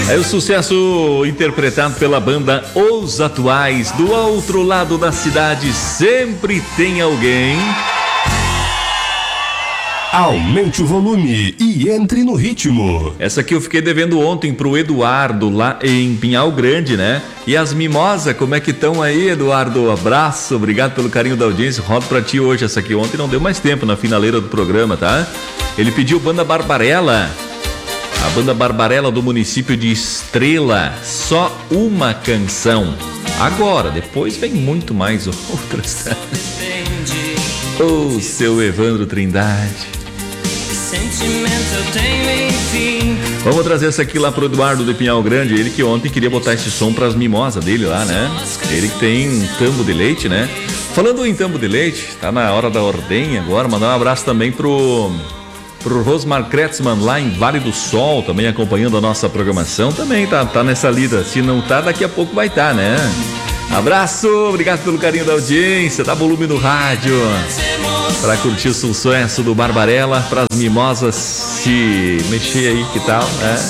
É o sucesso interpretado pela banda Os Atuais. Do outro lado da cidade sempre tem alguém. Aumente o volume e entre no ritmo. Essa aqui eu fiquei devendo ontem pro Eduardo, lá em Pinhal Grande, né? E as mimosas, como é que estão aí, Eduardo? Abraço, obrigado pelo carinho da audiência. Rodo pra ti hoje essa aqui. Ontem não deu mais tempo na finaleira do programa, tá? Ele pediu Banda Barbarella. A Banda Barbarella do município de Estrela. Só uma canção. Agora, depois vem muito mais outras. Ô, seu Evandro Trindade. Vamos trazer essa aqui lá pro Eduardo de Pinhal Grande. Ele que ontem queria botar esse som pras mimosas dele lá, né? Ele que tem um tambo de leite, né? Falando em tambo de leite, tá na hora da ordenha agora. Mandar um abraço também pro Rosmar Kretzmann lá em Vale do Sol, também acompanhando a nossa programação. Também tá nessa lida. Se não tá, daqui a pouco vai estar, né? Abraço, obrigado pelo carinho da audiência. Dá volume no rádio para curtir o sucesso do Barbarella, para as mimosas se mexer aí, que tal, né?